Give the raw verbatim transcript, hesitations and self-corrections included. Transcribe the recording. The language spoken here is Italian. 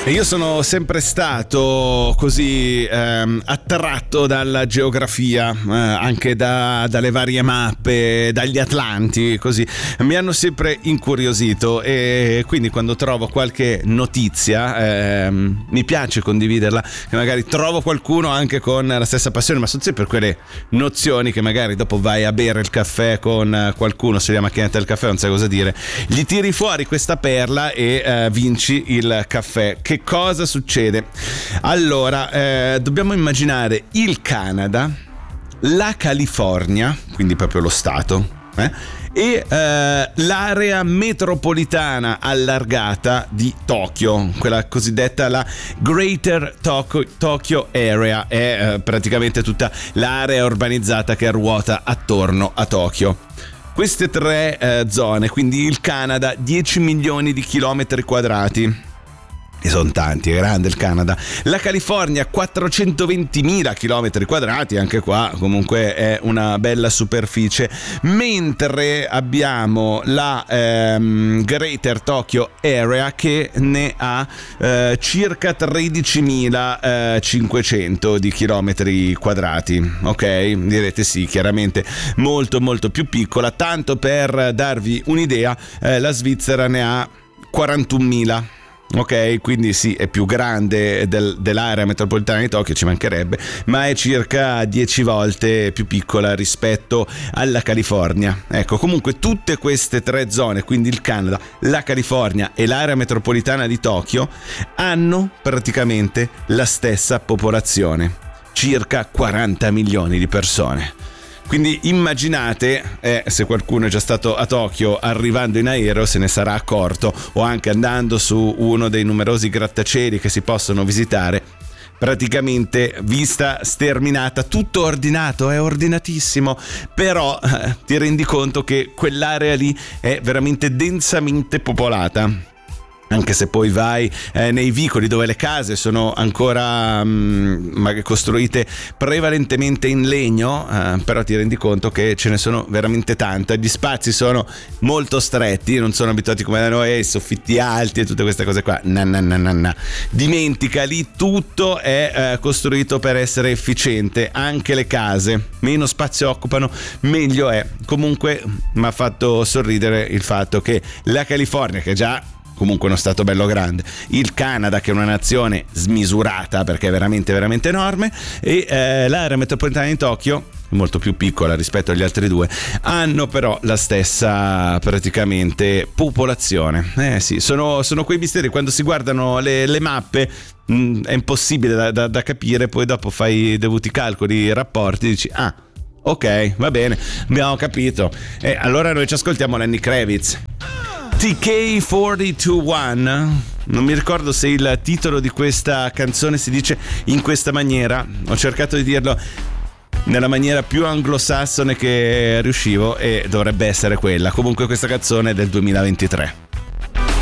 E io sono sempre stato così ehm, attratto dalla geografia, eh, anche da, dalle varie mappe, dagli Atlanti, così mi hanno sempre incuriosito, e quindi quando trovo qualche notizia ehm, mi piace condividerla, che magari trovo qualcuno anche con la stessa passione, ma sono sempre quelle nozioni che magari dopo vai a bere il caffè con qualcuno, se la macchinetta del caffè non sai cosa dire, gli tiri fuori questa perla e eh, vinci il caffè. Che cosa succede? Allora, eh, dobbiamo immaginare il Canada, la California, quindi proprio lo stato, eh, e eh, l'area metropolitana allargata di Tokyo, quella cosiddetta la Greater Tokyo, Tokyo Area, è eh, praticamente tutta l'area urbanizzata che ruota attorno a Tokyo. Queste tre eh, zone, quindi il Canada, dieci milioni di chilometri quadrati. E sono tanti, è grande il Canada. La California, quattrocentoventimila chilometri quadrati, anche qua comunque è una bella superficie. Mentre abbiamo la ehm, Greater Tokyo Area che ne ha eh, circa tredicimilacinquecento di chilometri quadrati. Ok, direte sì, chiaramente molto molto più piccola. Tanto per darvi un'idea, eh, la Svizzera ne ha quarantunomila. Ok, quindi sì, è più grande del, dell'area metropolitana di Tokyo, ci mancherebbe, ma è circa dieci volte più piccola rispetto alla California. Ecco, comunque tutte queste tre zone, quindi il Canada, la California e l'area metropolitana di Tokyo, hanno praticamente la stessa popolazione, circa quaranta milioni di persone. Quindi immaginate, eh, se qualcuno è già stato a Tokyo, arrivando in aereo se ne sarà accorto, o anche andando su uno dei numerosi grattacieli che si possono visitare, praticamente vista sterminata, tutto ordinato, è ordinatissimo, però eh, ti rendi conto che quell'area lì è veramente densamente popolata. Anche se poi vai eh, nei vicoli dove le case sono ancora mh, costruite prevalentemente in legno, eh, però ti rendi conto che ce ne sono veramente tante. Gli spazi sono molto stretti, non sono abituati come da noi ai soffitti alti e tutte queste cose qua. Na, na, na, na, na. Dimentica, lì tutto è eh, costruito per essere efficiente, anche le case. Meno spazio occupano, meglio è. Comunque mi ha fatto sorridere il fatto che la California, che già comunque uno stato bello grande, il Canada che è una nazione smisurata perché è veramente veramente enorme, e eh, l'area metropolitana di Tokyo, molto più piccola rispetto agli altri due, hanno però la stessa praticamente popolazione. Eh sì, sono, sono quei misteri, quando si guardano le, le mappe mh, è impossibile da, da, da capire, poi dopo fai i dovuti calcoli, i rapporti, dici ah ok, va bene, abbiamo capito. E allora noi ci ascoltiamo Lenny Kravitz. T K quattrocentoventuno, non mi ricordo se il titolo di questa canzone si dice in questa maniera, ho cercato di dirlo nella maniera più anglosassone che riuscivo e dovrebbe essere quella. Comunque questa canzone è del duemilaventitré.